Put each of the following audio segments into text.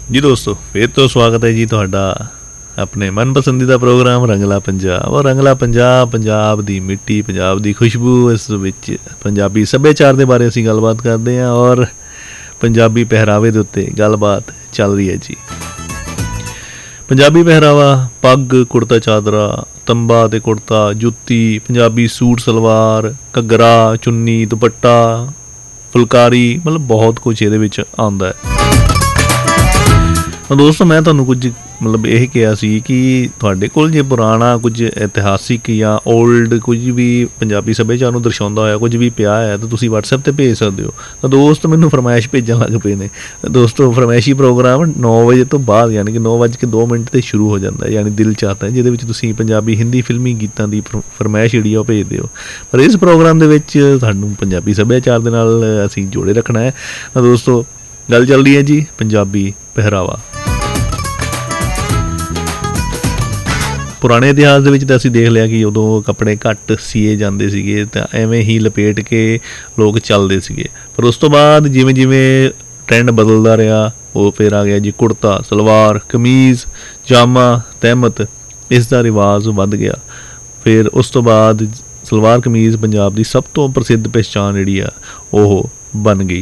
जी दोस्तों, फिर तो स्वागत है जी तुहाडा अपने मन पसंदीदा प्रोग्राम रंगला पंजाब। और रंगला पंजाब पंजाब दी मिट्टी, पंजाब दी खुशबू, इस विच पंजाबी सभ्याचार दे बारे असीं गलबात करदे हां और पंजाबी पहरावे दे उत्ते गलबात चल रही है जी। पंजाबी पहरावा पग, कुर्ता चादरा, तंबा ते कुर्ता, जुत्ती, पंजाबी सूट सलवार, घग्गरा, चुन्नी, दुपट्टा, फुलकारी, मतलब बहुत कुछ इहदे विच आउंदा है। दोस्तों मैं तुहानूं कुछ मतलब यह कहा सी कि तुहाडे कोल जे पुराना कुछ इतिहासिक या ओल्ड कुछ भी पंजाबी सभ्याचार नूं दर्शाउंदा होया कुछ भी पिया है तो तुसीं WhatsApp ते भेज सकदे हो। तो दोस्त मैनूं फरमाइश भेजण लग पे ने। दोस्तों फरमाइशी प्रोग्राम 9 बजे तो बाद यानी कि 9:02 ते शुरू हो जाता है, यानी दिल चाहता है, जिहदे विच तुसीं पंजाबी हिंदी फिल्मी गीतां दी फरमाइश जिहड़ी आ भेज दिओ। पर इस प्रोग्राम दे विच तुहानूं पंजाबी सभ्याचार दे नाल असीं जोड़े रखना है। तो दोस्तों गल चल रही है जी पंजाबी पहरावा। पुराने इतिहास ਦੇ ਵਿੱਚ ਤਾਂ ਅਸੀਂ ਦੇਖ ਲਿਆ ਕਿ ਉਦੋਂ ਕੱਪੜੇ ਘੱਟ ਸੀਏ ਜਾਂਦੇ ਸੀਗੇ ਤਾਂ ਐਵੇਂ ਹੀ ਲਪੇਟ ਕੇ ਲੋਕ ਚੱਲਦੇ ਸੀਗੇ। ਪਰ ਉਸ ਤੋਂ ਬਾਅਦ ਜਿਵੇਂ ਜਿਵੇਂ ਟ੍ਰੈਂਡ ਬਦਲਦਾ ਰਿਹਾ ਉਹ ਫਿਰ ਆ ਗਿਆ ਜੀ ਕੁੜਤਾ, ਸਲਵਾਰ, ਕਮੀਜ਼, ਜਾਮਾ, ਤਹਿਮਤ, ਇਸ ਦਾ ਰਿਵਾਜ਼ ਵੱਧ ਗਿਆ। ਫਿਰ ਉਸ ਤੋਂ ਬਾਅਦ ਸਲਵਾਰ ਕਮੀਜ਼ ਪੰਜਾਬ ਦੀ ਸਭ ਤੋਂ ਪ੍ਰਸਿੱਧ ਪਹਿਚਾਣ ਜਿਹੜੀ ਆ ਉਹ ਬਣ ਗਈ।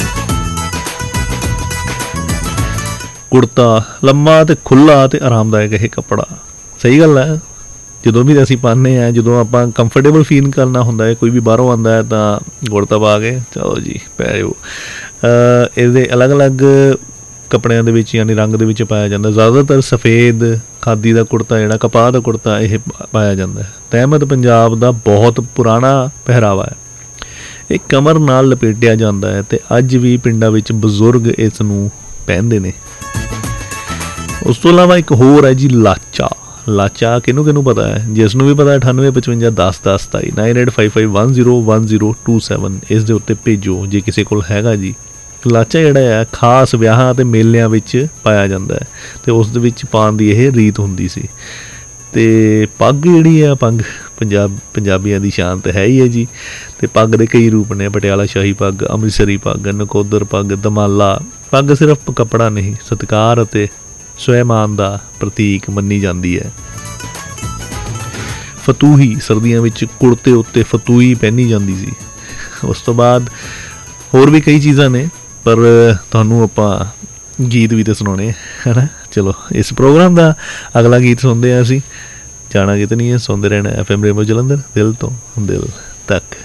ਕੁੜਤਾ ਲੰਮਾ ਅਤੇ ਖੁੱਲ੍ਹਾ ਅਤੇ ਆਰਾਮਦਾਇਕ ਇਹ ਕੱਪੜਾ, ਸਹੀ ਗੱਲ ਹੈ। ਜਦੋਂ ਵੀ ਅਸੀਂ ਪਾਉਂਦੇ ਹਾਂ, ਜਦੋਂ ਆਪਾਂ ਕੰਫਰਟੇਬਲ ਫੀਲ ਕਰਨਾ ਹੁੰਦਾ ਹੈ, ਕੋਈ ਵੀ ਬਾਹਰੋਂ ਆਉਂਦਾ ਹੈ ਤਾਂ ਕੁੜਤਾ ਪਾ ਕੇ ਚਲੋ ਜੀ ਪੈ ਜਾਓ। ਇਹਦੇ ਅਲੱਗ-ਅਲੱਗ ਕੱਪੜਿਆਂ ਦੇ ਵਿੱਚ ਯਾਨੀ ਰੰਗ ਦੇ ਵਿੱਚ ਪਾਇਆ ਜਾਂਦਾ। ਜ਼ਿਆਦਾਤਰ ਸਫੇਦ ਖਾਦੀ ਦਾ ਕੁੜਤਾ ਜਿਹੜਾ ਕਪਾਹ ਦਾ ਕੁੜਤਾ ਇਹ ਪਾਇਆ ਜਾਂਦਾ ਹੈ। ਤਹਿਮਤ ਪੰਜਾਬ ਦਾ ਬਹੁਤ ਪੁਰਾਣਾ ਪਹਿਰਾਵਾ ਹੈ। ਇਹ ਕਮਰ ਨਾਲ ਲਪੇਟਿਆ ਜਾਂਦਾ ਹੈ ਅਤੇ ਅੱਜ ਵੀ ਪਿੰਡਾਂ ਵਿੱਚ ਬਜ਼ੁਰਗ ਇਸ ਨੂੰ ਪਹਿਨਦੇ ਨੇ। ਉਸ ਤੋਂ ਇਲਾਵਾ ਇੱਕ ਹੋਰ ਹੈ ਜੀ ਲਾਚਾ। ਲਾਚਾ ਕਿਹਨੂੰ ਪਤਾ ਹੈ? ਜਿਸ ਨੂੰ ਵੀ ਪਤਾ 9855 10 10 27 9855101027 ਇਸ ਦੇ ਉੱਤੇ ਭੇਜੋ ਜੇ ਕਿਸੇ ਕੋਲ ਹੈਗਾ ਜੀ। ਲਾਚਾ ਜਿਹੜਾ ਹੈ ਖਾਸ ਵਿਆਹਾਂ ਅਤੇ ਮੇਲਿਆਂ ਵਿੱਚ ਪਾਇਆ ਜਾਂਦਾ ਹੈ ਅਤੇ ਉਸ ਦੇ ਵਿੱਚ ਪਾਉਣ ਦੀ ਇਹ ਰੀਤ ਹੁੰਦੀ ਸੀ। ਅਤੇ ਪੱਗ ਜਿਹੜੀ ਆ ਪੱਗ ਪੰਜਾਬੀਆਂ ਦੀ ਸ਼ਾਨ ਤਾਂ ਹੈ ਹੀ ਹੈ ਜੀ। ਅਤੇ ਪੱਗ ਦੇ ਕਈ ਰੂਪ ਨੇ, ਪਟਿਆਲਾ ਸ਼ਾਹੀ ਪੱਗ, ਅੰਮ੍ਰਿਤਸਰੀ ਪੱਗ, ਨਕੋਦਰ ਪੱਗ, ਦਮਾਲਾ। ਪੱਗ ਸਿਰਫ ਕੱਪੜਾ ਨਹੀਂ, ਸਤਿਕਾਰ ਅਤੇ ਸਵੈਮਾਨ ਦਾ ਪ੍ਰਤੀਕ ਮੰਨੀ ਜਾਂਦੀ ਹੈ। ਫਤੂਹੀ, ਸਰਦੀਆਂ ਵਿੱਚ ਕੁੜਤੇ ਉੱਤੇ ਫਤੂਹੀ ਪਹਿਨੀ ਜਾਂਦੀ ਸੀ। ਉਸ ਤੋਂ ਬਾਅਦ ਹੋਰ ਵੀ ਕਈ ਚੀਜ਼ਾਂ ਨੇ ਪਰ ਤੁਹਾਨੂੰ ਆਪਾਂ ਗੀਤ ਵੀ ਤਾਂ ਸੁਣਾਉਣੇ ਹੈ ਨਾ। ਚਲੋ ਇਸ ਪ੍ਰੋਗਰਾਮ ਦਾ ਅਗਲਾ ਗੀਤ ਸੁਣਦੇ ਹਾਂ ਅਸੀਂ। ਜਾਣਾ ਕਿਤੇ ਨਹੀਂ ਹੈ, ਸੁਣਦੇ ਰਹਿਣਾ FM ਰੇਨਬੋ ਜਲੰਧਰ, ਦਿਲ ਤੋਂ ਦਿਲ ਤੱਕ।